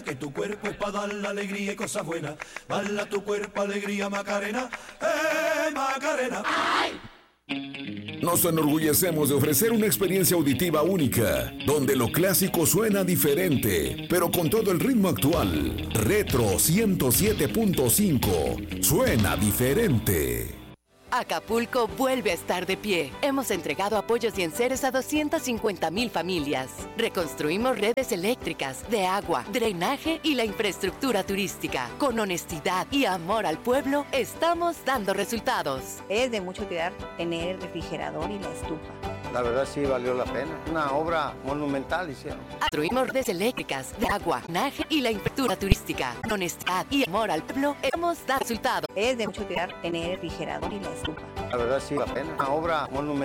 que tu cuerpo es para dar la alegría y cosas buenas. Bala tu cuerpo, alegría, Macarena, Macarena. ¡Ay! Nos enorgullecemos de ofrecer una experiencia auditiva única, donde lo clásico suena diferente, pero con todo el ritmo actual. Retro 107.5 suena diferente. Acapulco vuelve a estar de pie. Hemos entregado apoyos y enseres a 250,000 familias. Reconstruimos redes eléctricas, de agua, drenaje y la infraestructura turística. Con honestidad y amor al pueblo, estamos dando resultados. Es de mucho cuidar tener el refrigerador y la estufa. La verdad sí valió la pena. Una obra monumental hicieron. Construimos redes eléctricas, de agua, drenaje y la infraestructura turística. Con honestidad y amor al pueblo, hemos dado resultados. Es de mucho cuidar tener el refrigerador y la estufa. La verdad sí valió la pena. Una obra monumental.